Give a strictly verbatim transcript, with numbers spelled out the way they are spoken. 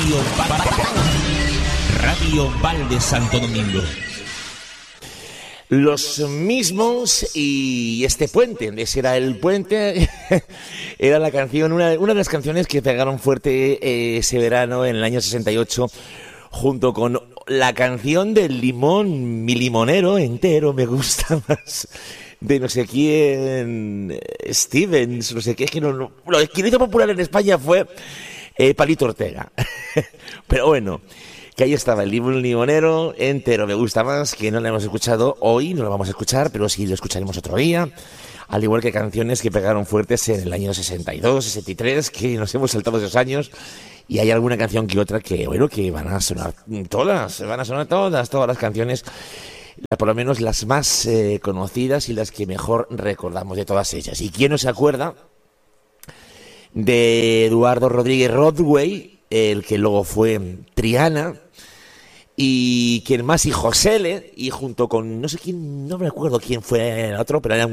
Radio Val, Radio Val de Santo Domingo. Los mismos y este puente, ese era el puente, era la canción, una, una de las canciones que pegaron fuerte eh, ese verano en el año sesenta y ocho, junto con la canción del limón, mi limonero entero me gusta más, de no sé quién, Stevens, no sé qué, es que no, no, lo que lo hizo popular en España fue eh, Palito Ortega, pero bueno. Que ahí estaba el limón limonero entero, me gusta más, que no lo hemos escuchado hoy, no lo vamos a escuchar, pero sí lo escucharemos otro día, al igual que canciones que pegaron fuertes en el año sesenta y dos, sesenta y tres, que nos hemos saltado esos años, y hay alguna canción que otra que, bueno, que van a sonar todas, van a sonar todas, todas las canciones, por lo menos las más eh, conocidas y las que mejor recordamos de todas ellas. ¿Y quién no se acuerda de Eduardo Rodríguez Rodway, el que luego fue Triana, y quien más, y José L, y junto con, no sé quién, no me acuerdo quién fue el otro, pero eran